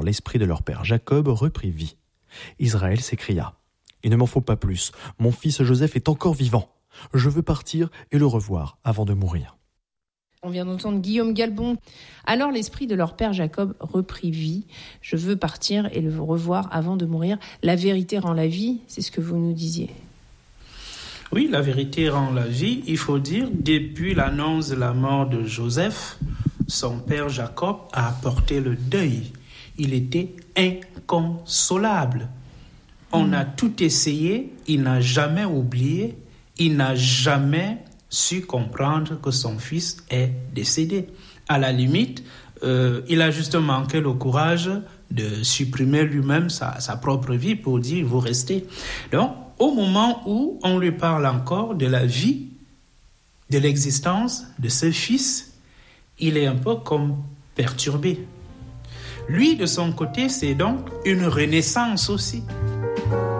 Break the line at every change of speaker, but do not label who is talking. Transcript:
Alors l'esprit de leur père Jacob reprit vie. Israël s'écria : « Il ne m'en faut pas plus. Mon fils Joseph est encore vivant. Je veux partir et le revoir avant de mourir. »
On vient d'entendre Guillaume Galbon. Alors l'esprit de leur père Jacob reprit vie. Je veux partir et le revoir avant de mourir. La vérité rend la vie, c'est ce que vous nous disiez.
Oui, la vérité rend la vie. Il faut dire, depuis l'annonce de la mort de Joseph, son père Jacob a porté le deuil. Il était inconsolable. On a tout essayé, il n'a jamais oublié, il n'a jamais su comprendre que son fils est décédé. À la limite, il a juste manqué le courage de supprimer lui-même sa propre vie pour dire « vous restez ». Donc, au moment où on lui parle encore de la vie, de l'existence de ce fils, il est un peu comme perturbé. Lui, de son côté, c'est donc une renaissance aussi.